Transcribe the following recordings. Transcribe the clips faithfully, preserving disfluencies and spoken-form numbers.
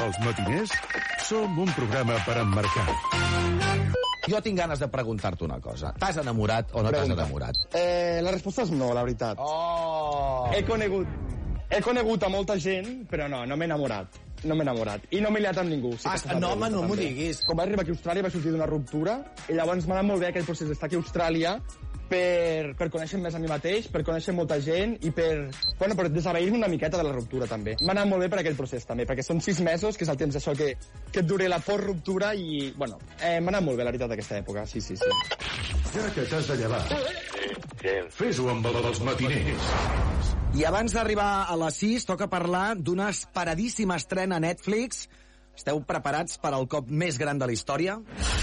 Els matiners som un programa per emmarcar. Jo tinc ganes de preguntar-te una cosa. T'has enamorat o no t'has enamorat? Eh, la resposta és no, la veritat. Oh! He conegut, he conegut a molta gent, però no, no m'he enamorat. No m'he enamorat. I no m'he liat amb ningú. Sí ah, no, home, no m'ho diguis. Quan vaig arribar aquí a Austràlia vaig sortir d'una ruptura i llavors m'ha anat molt bé aquest procés d'estar aquí a Austràlia per, per conèixer més a mi mateix, per conèixer molta gent i per, bueno, per desaveir-me una miqueta de la ruptura, també. M'ha anat molt bé per aquell procés, també, perquè són sis mesos, que és el temps això que, que et dure la post-ruptura i, bueno, eh, m'ha anat molt bé, la veritat, aquesta època, sí, sí, sí. Ja que t'has de llevar, fes-ho amb els matiners. I abans d'arribar a les sis, toca parlar d'una esperadíssima estrena a Netflix. Esteu preparats per al cop més gran de la història?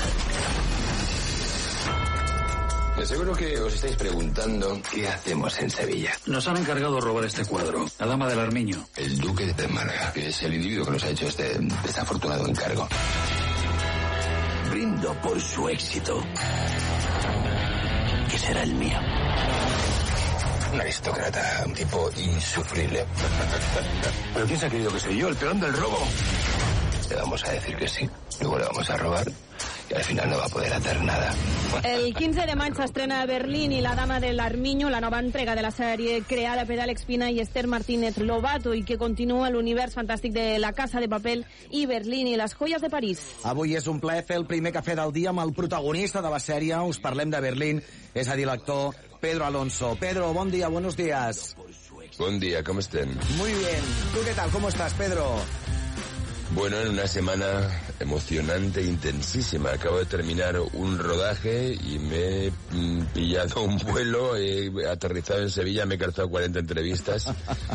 Seguro que os estáis preguntando qué hacemos en Sevilla. Nos han encargado robar este cuadro, la dama del Armiño. El duque de Málaga, que es el individuo que nos ha hecho este desafortunado encargo. Brindo por su éxito, que será el mío. Un aristócrata, un tipo insufrible. ¿Pero quién se ha creído que soy yo, el peón del robo? Le vamos a decir que sí, luego le vamos a robar y al final no va a poder hacer nada. El quinze de maig s'estrena a Berlín i La dama del Armiño, la nova entrega de la sèrie creada per Àlex Pina i Esther Martínez Lobato i que continua l'univers fantàstic de La casa de papel i Berlín i les joies de París. Avui és un plaer fer el primer cafè del dia amb el protagonista de la sèrie. Us parlem de Berlín, és a dir, l'actor Pedro Alonso. Pedro, bon dia, buenos días. Buen día, ¿cómo estén? Muy bien. ¿Tú qué tal? ¿Cómo estás, Pedro? Bueno, en una semana emocionante, intensísima. Acabo de terminar un rodaje y me he mm, pillado un vuelo, he aterrizado en Sevilla, me he calzado cuarenta entrevistas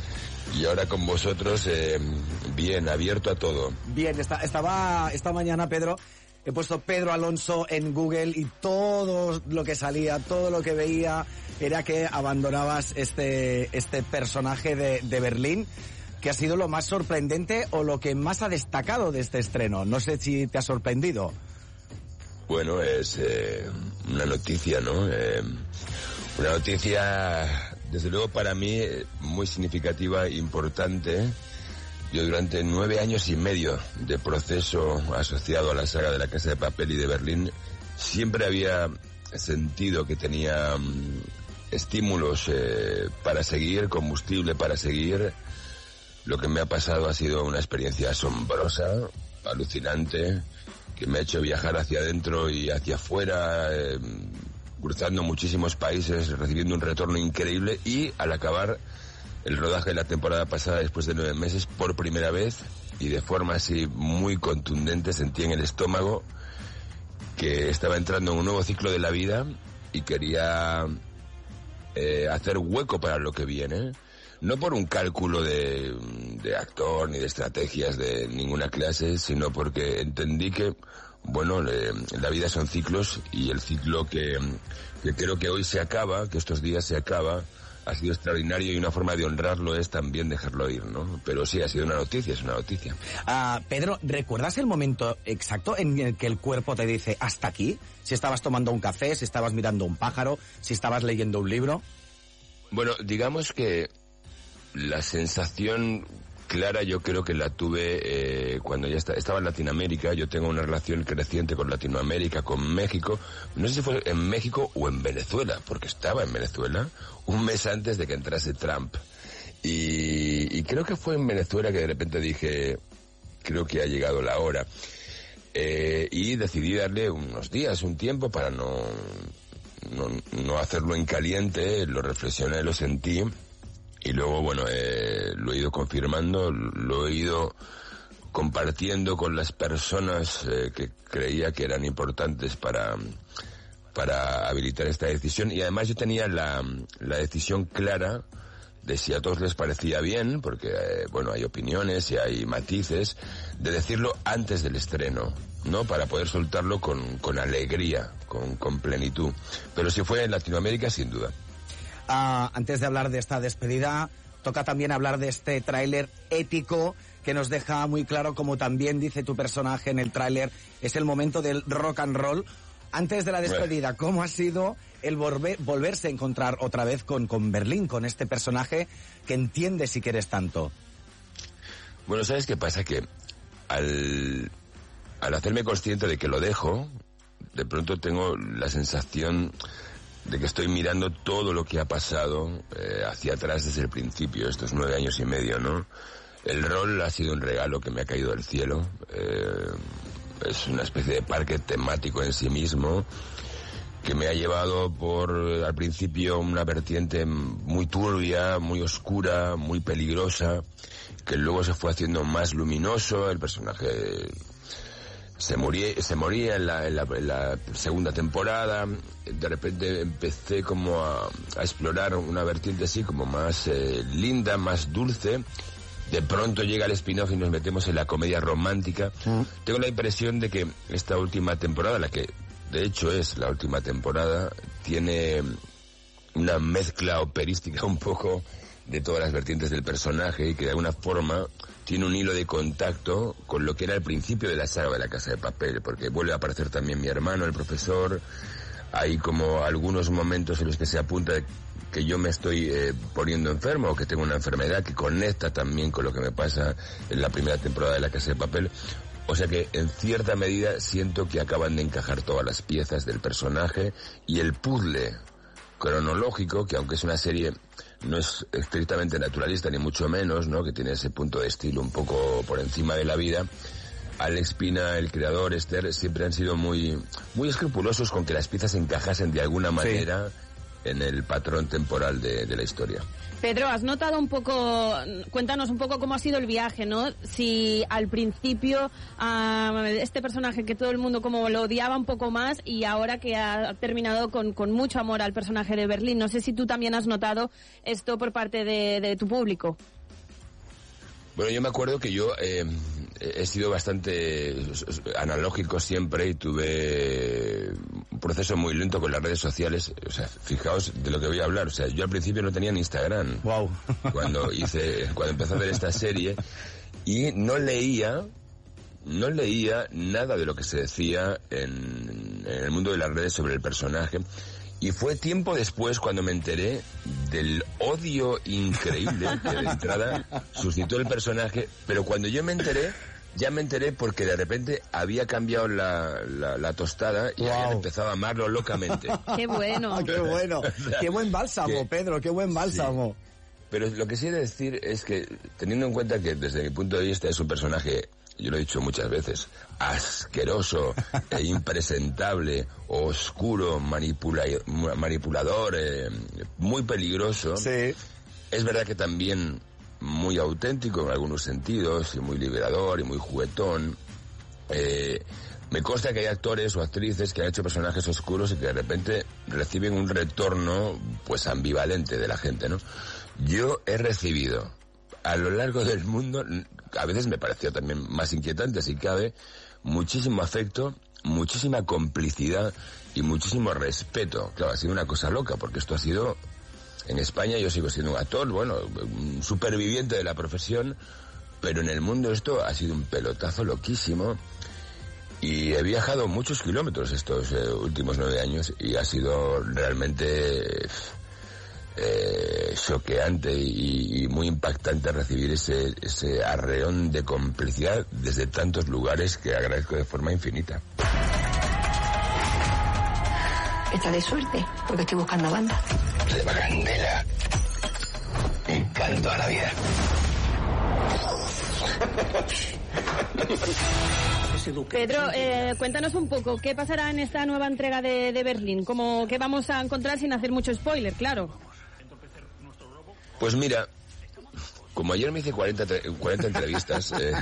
y ahora con vosotros, eh, bien, abierto a todo. Bien, esta, estaba esta mañana, Pedro, he puesto Pedro Alonso en Google y todo lo que salía, todo lo que veía era que abandonabas este, este personaje de, de Berlín. ¿Qué ha sido lo más sorprendente o lo que más ha destacado de este estreno? No sé si te ha sorprendido. Bueno, es eh, una noticia, ¿no? Eh, una noticia, desde luego para mí, muy significativa, importante. Yo durante nueve años y medio de proceso asociado a la saga de La casa de papel y de Berlín, siempre había sentido que tenía um, estímulos eh, para seguir, combustible para seguir. Lo que me ha pasado ha sido una experiencia asombrosa, alucinante, que me ha hecho viajar hacia adentro y hacia afuera, eh, cruzando muchísimos países, recibiendo un retorno increíble y al acabar el rodaje de la temporada pasada, después de nueve meses, por primera vez y de forma así muy contundente, sentí en el estómago que estaba entrando en un nuevo ciclo de la vida y quería eh, hacer hueco para lo que viene. No por un cálculo de, de actor ni de estrategias de ninguna clase, sino porque entendí que, bueno, eh, la vida son ciclos y el ciclo que, que creo que hoy se acaba, que estos días se acaba, ha sido extraordinario y una forma de honrarlo es también dejarlo ir, ¿no? Pero sí, ha sido una noticia, es una noticia. Uh, Pedro, ¿recuerdas el momento exacto en el que el cuerpo te dice hasta aquí? Si estabas tomando un café, si estabas mirando un pájaro, si estabas leyendo un libro. Bueno, digamos que la sensación clara yo creo que la tuve eh, cuando ya está, estaba en Latinoamérica. Yo tengo una relación creciente con Latinoamérica, con México. No sé si fue en México o en Venezuela, porque estaba en Venezuela un mes antes de que entrase Trump. Y, y creo que fue en Venezuela que de repente dije, creo que ha llegado la hora. Eh, y decidí darle unos días, un tiempo para no, no, no hacerlo en caliente. Lo reflexioné, lo sentí. Y luego, bueno, eh, lo he ido confirmando, lo he ido compartiendo con las personas eh, que creía que eran importantes para, para habilitar esta decisión. Y además yo tenía la, la decisión clara de si a todos les parecía bien, porque, eh, bueno, hay opiniones y hay matices, de decirlo antes del estreno, ¿no? Para poder soltarlo con, con alegría, con, con plenitud. Pero si fue en Latinoamérica, sin duda. Uh, antes de hablar de esta despedida, toca también hablar de este tráiler épico que nos deja muy claro, como también dice tu personaje en el tráiler, es el momento del rock and roll. Antes de la despedida, ¿cómo ha sido el volver, volverse a encontrar otra vez con, con Berlín, con este personaje que entiendes y quieres tanto? Bueno, ¿sabes qué pasa? Que al, al hacerme consciente de que lo dejo, de pronto tengo la sensación de que estoy mirando todo lo que ha pasado eh, hacia atrás desde el principio, estos nueve años y medio, ¿no? El rol ha sido un regalo que me ha caído del cielo. Eh, es una especie de parque temático en sí mismo que me ha llevado por, al principio, una vertiente muy turbia, muy oscura, muy peligrosa, que luego se fue haciendo más luminoso. El personaje se moría, se moría en la, en la, en la segunda temporada. De repente empecé como a, a explorar una vertiente así como más eh, linda, más dulce. De pronto llega el spin-off y nos metemos en la comedia romántica. Mm. Tengo la impresión de que esta última temporada, la que de hecho es la última temporada, tiene una mezcla operística un poco de todas las vertientes del personaje y que de alguna forma tiene un hilo de contacto con lo que era el principio de la saga de La Casa de Papel, porque vuelve a aparecer también mi hermano, el profesor. Hay como algunos momentos en los que se apunta de que yo me estoy eh, poniendo enfermo o que tengo una enfermedad que conecta también con lo que me pasa en la primera temporada de La Casa de Papel. O sea que en cierta medida siento que acaban de encajar todas las piezas del personaje y el puzzle cronológico, que aunque es una serie no es estrictamente naturalista ni mucho menos, ¿no? Que tiene ese punto de estilo un poco por encima de la vida. Alex Pina, el creador, Esther, siempre han sido muy muy escrupulosos con que las piezas encajasen de alguna manera sí. en el patrón temporal de, de la historia. Pedro, has notado un poco, cuéntanos un poco cómo ha sido el viaje, ¿no? Si al principio uh, este personaje que todo el mundo como lo odiaba un poco más y ahora que ha terminado con, con mucho amor al personaje de Berlín. No sé si tú también has notado esto por parte de, de tu público. Bueno, yo me acuerdo que yo eh, he sido bastante analógico siempre y tuve un proceso muy lento con las redes sociales. O sea, fijaos de lo que voy a hablar. O sea, yo al principio no tenía ni Instagram. Wow. Cuando hice, cuando empecé a ver esta serie y no leía, no leía nada de lo que se decía en, en el mundo de las redes sobre el personaje. Y fue tiempo después cuando me enteré del odio increíble que de entrada suscitó el personaje, pero cuando yo me enteré, ya me enteré porque de repente había cambiado la, la, la tostada y wow. había empezado a amarlo locamente. ¡Qué bueno! ¡Qué bueno! O sea, ¡qué buen bálsamo, que, Pedro! ¡Qué buen bálsamo! Sí. Pero lo que sí he de decir es que, teniendo en cuenta que desde mi punto de vista es un personaje, yo lo he dicho muchas veces, asqueroso, e impresentable, oscuro, manipula manipulador, eh, muy peligroso. Sí. Es verdad que también muy auténtico en algunos sentidos, y muy liberador, y muy juguetón. Eh, me consta que hay actores o actrices que han hecho personajes oscuros y que de repente reciben un retorno, pues, ambivalente de la gente, ¿no? Yo he recibido a lo largo del mundo, a veces me pareció también más inquietante si cabe, muchísimo afecto, muchísima complicidad y muchísimo respeto. Claro, ha sido una cosa loca, porque esto ha sido, en España yo sigo siendo un actor, bueno, un superviviente de la profesión, pero en el mundo esto ha sido un pelotazo loquísimo. Y he viajado muchos kilómetros estos eh, últimos nueve años y ha sido realmente eh, choqueante y, y muy impactante recibir ese, ese arreón de complicidad desde tantos lugares que agradezco de forma infinita. Está de suerte, porque estoy buscando banda. Lleva candela. Encanto a la vida. Pedro, eh, cuéntanos un poco, ¿qué pasará en esta nueva entrega de, de Berlín? ¿Cómo, ¿Qué vamos a encontrar sin hacer mucho spoiler, claro? Pues mira, como ayer me hice cuarenta, cuarenta entrevistas... Eh...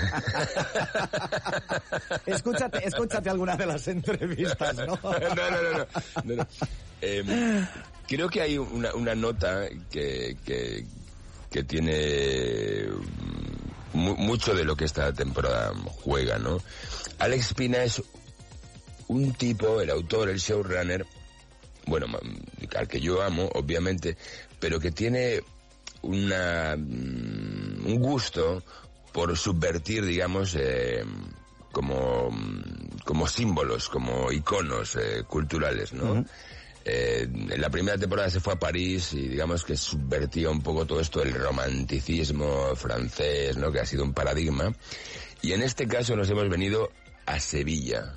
escúchate, escúchate alguna de las entrevistas, ¿no? no, no, no, no, no, no. Eh, creo que hay una, una nota que, que, que tiene mucho de lo que esta temporada juega, ¿no? Alex Pina es un tipo, el autor, el showrunner, bueno, al que yo amo, obviamente, pero que tiene una un gusto por subvertir, digamos, eh, como como símbolos, como iconos eh, culturales, ¿no? Uh-huh. Eh, en la primera temporada se fue a París y digamos que subvertía un poco todo esto del romanticismo francés, ¿no? Que ha sido un paradigma. Y en este caso nos hemos venido a Sevilla.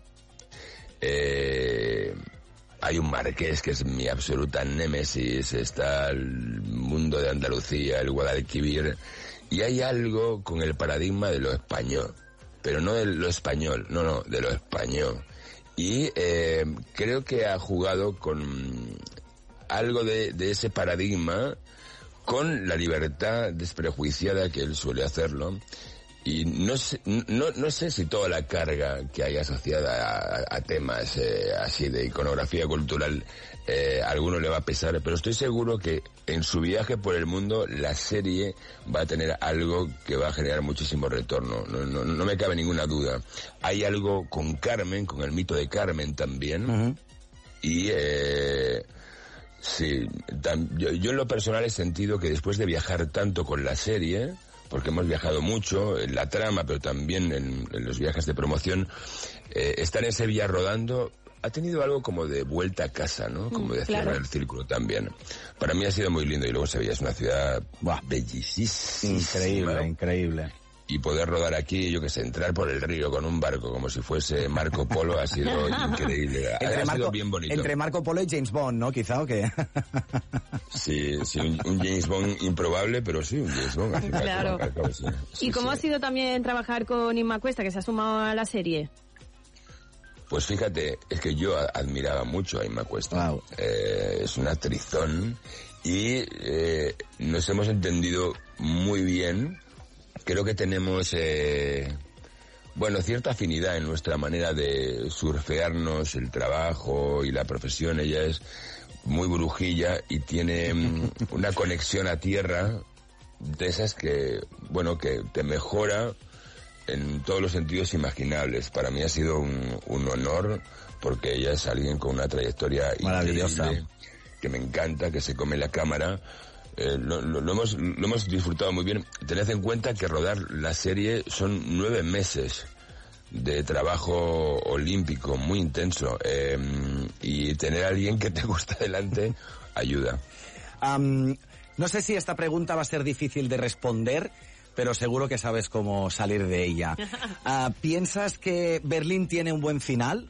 Eh, hay un marqués que es mi absoluta némesis, está el mundo de Andalucía, el Guadalquivir, y hay algo con el paradigma de lo español, pero no de lo español, no, no, de lo español. Y eh, creo que ha jugado con algo de, de ese paradigma, con la libertad desprejuiciada que él suele hacerlo. Y no sé, no, no sé si toda la carga que hay asociada a, a temas eh, así de iconografía cultural eh, a alguno le va a pesar, pero estoy seguro que en su viaje por el mundo la serie va a tener algo que va a generar muchísimo retorno, no, no, no me cabe ninguna duda. Hay algo con Carmen, con el mito de Carmen también, uh-huh. y eh, sí, tam, yo, yo en lo personal he sentido que después de viajar tanto con la serie, porque hemos viajado mucho en la trama, pero también en, en los viajes de promoción, eh, estar en Sevilla rodando ha tenido algo como de vuelta a casa, ¿no? Como de cerrar el círculo también. Para mí ha sido muy lindo, y luego Sevilla es una ciudad Buah, bellísima. Increíble, increíble. Y poder rodar aquí, yo que sé, entrar por el río con un barco como si fuese Marco Polo ha sido increíble. Entre ha Marco, sido bien bonito. Entre Marco Polo y James Bond, ¿no? Quizá, ¿o qué? Sí, sí, un, un James Bond improbable, pero sí, un James Bond. Al final, claro. Al cabo, sí. Sí, ¿Y cómo sí. ha sido también trabajar con Inma Cuesta, que se ha sumado a la serie? Pues fíjate, es que yo admiraba mucho a Inma Cuesta. Wow. Eh, es una actrizón y eh, nos hemos entendido muy bien. Creo que tenemos, eh, bueno, cierta afinidad en nuestra manera de surfearnos el trabajo y la profesión. Ella es muy brujilla y tiene um, una conexión a tierra de esas que, bueno, que te mejora en todos los sentidos imaginables. Para mí ha sido un, un honor, porque ella es alguien con una trayectoria increíble, que me encanta, que se come la cámara. Eh, lo, lo, lo, hemos, lo hemos disfrutado muy bien. Tened en cuenta que rodar la serie son nueve meses de trabajo olímpico muy intenso, eh, y tener a alguien que te gusta delante ayuda. Um, no sé si esta pregunta va a ser difícil de responder, pero seguro que sabes cómo salir de ella. Uh, ¿Piensas que Berlín tiene un buen final?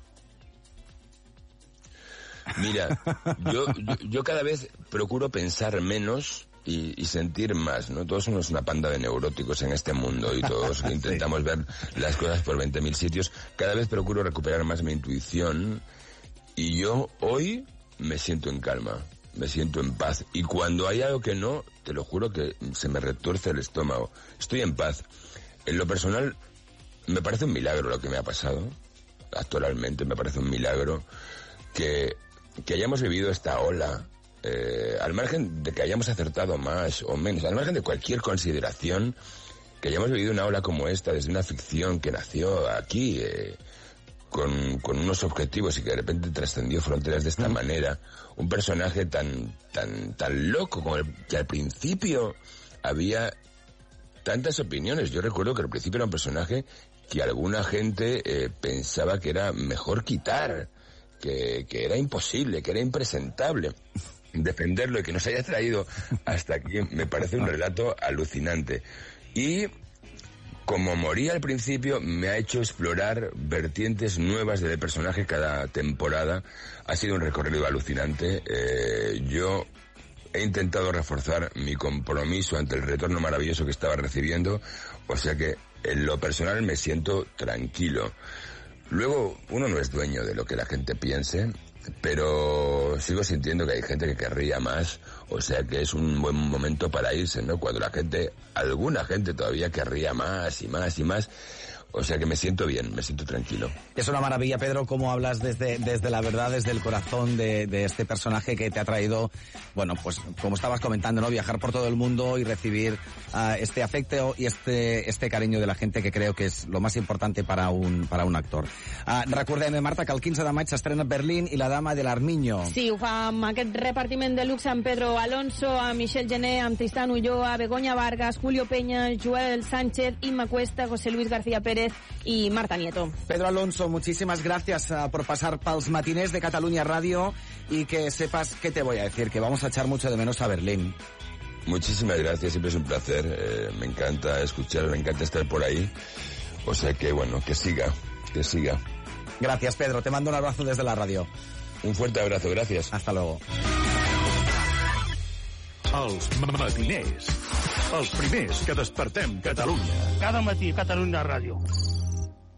Mira, yo, yo, yo cada vez procuro pensar menos y, y sentir más, ¿no? Todos somos una panda de neuróticos en este mundo y todos intentamos sí. ver las cosas por veinte mil sitios. Cada vez procuro recuperar más mi intuición, y yo hoy me siento en calma, me siento en paz. Y cuando hay algo que no, te lo juro que se me retuerce el estómago. Estoy en paz. En lo personal, me parece un milagro lo que me ha pasado. Actualmente me parece un milagro que... que hayamos vivido esta ola, eh, al margen de que hayamos acertado más o menos, al margen de cualquier consideración, que hayamos vivido una ola como esta desde una ficción que nació aquí, eh, con, con unos objetivos, y que de repente trascendió fronteras de esta mm. manera. Un personaje tan, tan, tan loco, como el, que al principio había tantas opiniones. Yo recuerdo que al principio era un personaje que alguna gente eh, pensaba que era mejor quitar, Que, que era imposible, que era impresentable. Defenderlo y que nos haya traído hasta aquí me parece un relato alucinante. Y como moría al principio, me ha hecho explorar vertientes nuevas del personaje cada temporada. Ha sido un recorrido alucinante. Eh, yo he intentado reforzar mi compromiso ante el retorno maravilloso que estaba recibiendo, o sea que en lo personal me siento tranquilo. Luego, uno no es dueño de lo que la gente piense, pero sigo sintiendo que hay gente que querría más, o sea que es un buen momento para irse, ¿no? Cuando la gente, alguna gente todavía querría más y más y más, o sea que me siento bien, me siento tranquilo. Es una maravilla, Pedro, cómo hablas desde, desde la verdad, desde el corazón de, de este personaje que te ha traído, bueno, pues como estabas comentando, ¿no? Viajar por todo el mundo y recibir uh, este afecto y este, este cariño de la gente, que creo que es lo más importante para un, para un actor. Uh, recordem, Marta, que el quinze de maig s'estrena Berlín i la dama de l'Armiño. Sí, ho fa amb aquest repartiment de luxe, amb Pedro Alonso, amb Michelle Gené, amb Tristán Ulloa, Begoña Vargas, Julio Peña, Joel Sánchez, Inma Cuesta, José Luis García Pérez y Marta Nieto. Pedro Alonso, muchísimas gracias uh, por pasar pels matiners de Catalunya Radio, y que sepas que te voy a decir, que vamos a echar mucho de menos a Berlín. Muchísimas gracias, siempre es un placer. Eh, me encanta escuchar, me encanta estar por ahí. O sea que, bueno, que siga, que siga. Gracias, Pedro. Te mando un abrazo desde la radio. Un fuerte abrazo, gracias. Hasta luego. Els matiners. Els primers que despertem Catalunya. Cada matí, Catalunya Ràdio.